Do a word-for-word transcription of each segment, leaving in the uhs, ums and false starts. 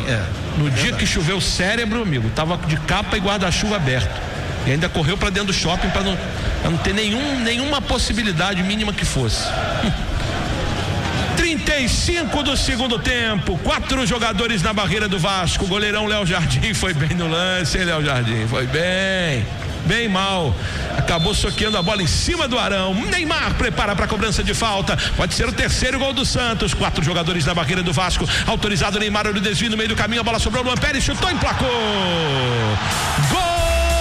É, no é dia verdade. que choveu o cérebro, amigo, tava de capa e guarda-chuva aberto. E ainda correu para dentro do shopping para não, pra não ter nenhum, nenhuma possibilidade mínima que fosse. trinta e cinco do segundo tempo, quatro jogadores na barreira do Vasco. O goleirão Léo Jardim foi bem no lance, hein, Léo Jardim? Foi bem, bem mal. Acabou soqueando a bola em cima do Arão. Neymar prepara para a cobrança de falta. Pode ser o terceiro gol do Santos. Quatro jogadores na barreira do Vasco. Autorizado Neymar, olha o desvio no meio do caminho. A bola sobrou. Luan Pérez chutou e emplacou. Gol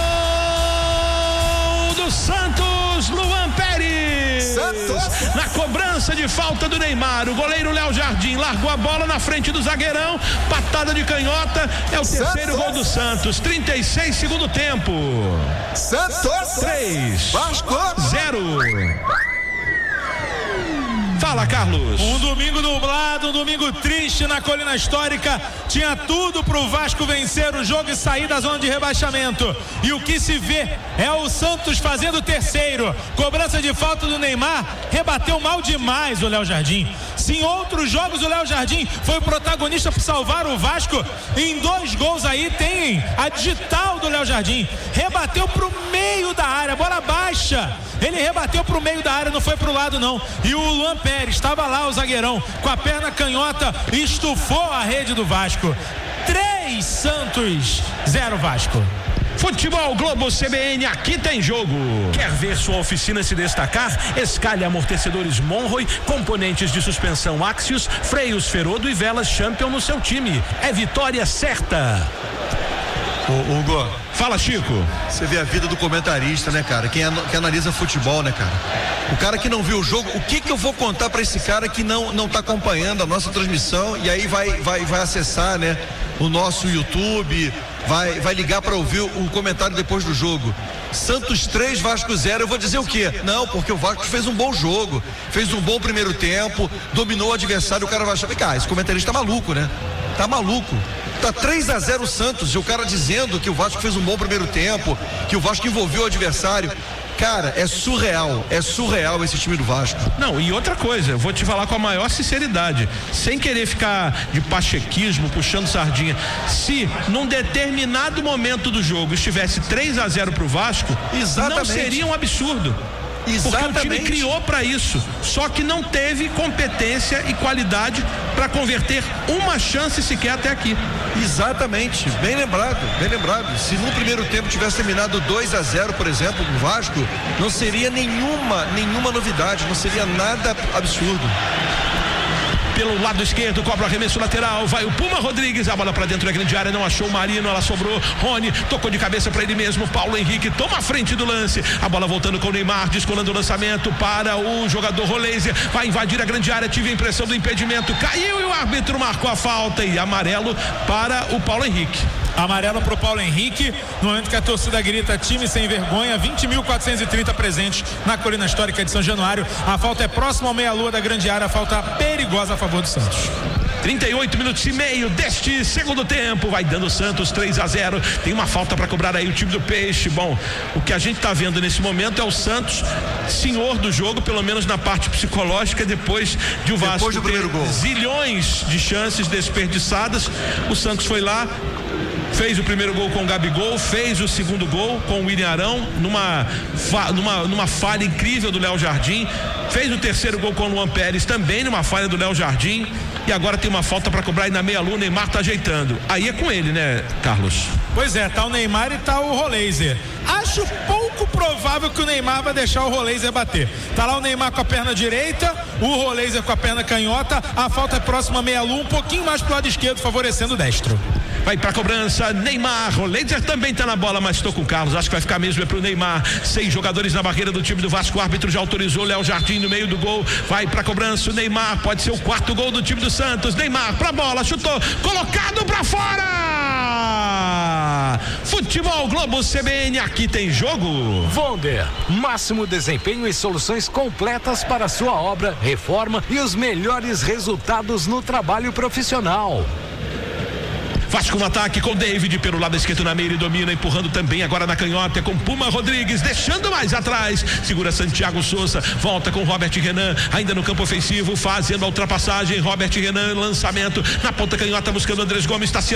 do Santos, Luan Pérez. Santos. Na cobrança de falta do Neymar, o goleiro Léo Jardim largou a bola na frente do zagueirão. Patada de canhota. É o terceiro Santos. gol do Santos. trinta e seis segundo tempo. Santos três, Vasco zero. Fala, Carlos. Um domingo nublado, um domingo triste na Colina Histórica. Tinha tudo pro Vasco vencer o jogo e sair da zona de rebaixamento. E o que se vê é o Santos fazendo o terceiro. Cobrança de falta do Neymar. Rebateu mal demais o Léo Jardim. Se em outros jogos o Léo Jardim foi o protagonista por salvar o Vasco, em dois gols aí tem a digital do Léo Jardim. Rebateu pro meio da área, bola baixa. Ele rebateu pro meio da área, não foi pro lado não. E o Luan Pérez estava lá, o zagueirão, com a perna canhota, estufou a rede do Vasco. três Santos, zero Vasco. Futebol Globo C B N, aqui tem jogo. Quer ver sua oficina se destacar? Escalhe amortecedores Monroe, componentes de suspensão Axios, freios Ferodo e velas Champion no seu time. É vitória certa. Ô, Hugo, fala, Chico. você vê a vida do comentarista, né, cara? Quem, que analisa futebol, né, cara? O cara que não viu o jogo, o que que eu vou contar pra esse cara que não não tá acompanhando a nossa transmissão e aí vai vai vai acessar, né, o nosso YouTube, vai vai ligar pra ouvir o comentário depois do jogo. Santos três, Vasco zero. Eu vou dizer o quê? Não, porque o Vasco fez um bom jogo, fez um bom primeiro tempo, dominou o adversário. O cara vai achar, cara, esse comentarista tá maluco, né? Tá maluco. Tá três a zero o Santos e o cara dizendo que o Vasco fez um bom primeiro tempo, que o Vasco envolveu o adversário. Cara, é surreal, é surreal esse time do Vasco. Não, e outra coisa, eu vou te falar com a maior sinceridade, sem querer ficar de pachequismo, puxando sardinha. Se num determinado momento do jogo estivesse três a zero pro Vasco, exatamente, não seria um absurdo. Exatamente. Porque o time criou para isso, só que não teve competência e qualidade para converter uma chance sequer até aqui. Exatamente, bem lembrado, bem lembrado. Se no primeiro tempo tivesse terminado dois a zero, por exemplo, no Vasco, não seria nenhuma, nenhuma novidade, não seria nada absurdo. Pelo lado esquerdo, cobra o arremesso lateral, vai o Puma Rodrigues, a bola pra dentro da grande área, não achou o Marino, ela sobrou, Rony tocou de cabeça pra ele mesmo, Paulo Henrique toma a frente do lance, a bola voltando com o Neymar, descolando o lançamento para o jogador Roleiser, vai invadir a grande área, tive a impressão do impedimento, caiu e o árbitro marcou a falta e amarelo para o Paulo Henrique. Amarelo pro Paulo Henrique, no momento que a torcida grita time sem vergonha, vinte mil quatrocentos e trinta presentes na Colina Histórica de São Januário. A falta é próxima ao meia-lua da grande área, a falta perigosa a favor do Santos. trinta e oito minutos e meio deste segundo tempo, vai dando o Santos três a zero, tem uma falta para cobrar aí o time do Peixe. Bom, o que a gente tá vendo nesse momento é o Santos senhor do jogo, pelo menos na parte psicológica, depois de o Vasco depois do primeiro gol, zilhões de chances desperdiçadas, o Santos foi lá, fez o primeiro gol com o Gabigol, fez o segundo gol com o William Arão, numa, numa, numa falha incrível do Léo Jardim, fez o terceiro gol com o Luan Pérez, também numa falha do Léo Jardim, e agora tem uma falta para cobrar aí na meia-lua, o Neymar tá ajeitando. Aí é com ele, né, Carlos? Pois é, tá o Neymar e tá o Roleiser. Acho pouco provável que o Neymar vai deixar o Roleiser bater. Tá lá o Neymar com a perna direita, o Roleiser com a perna canhota, a falta é próxima à meia-lua, um pouquinho mais pro lado esquerdo, favorecendo o destro. Vai pra cobrança, Neymar, o Leiter também tá na bola, mas tô com o Carlos, acho que vai ficar mesmo é pro Neymar. Seis jogadores na barreira do time do Vasco, o árbitro já autorizou, Léo Jardim no meio do gol, vai pra cobrança, o Neymar, pode ser o quarto gol do time do Santos. Neymar pra bola, chutou, colocado pra fora! Futebol Globo C B N, aqui tem jogo. Vonder, máximo desempenho e soluções completas para sua obra, reforma e os melhores resultados no trabalho profissional. Vasco no ataque com o David pelo lado esquerdo na meia, ele domina, empurrando também agora na canhota com Puma Rodrigues, deixando mais atrás, segura Santiago Souza, volta com Robert Renan, ainda no campo ofensivo, fazendo a ultrapassagem, Robert Renan, lançamento na ponta canhota buscando Andrés Gomes, está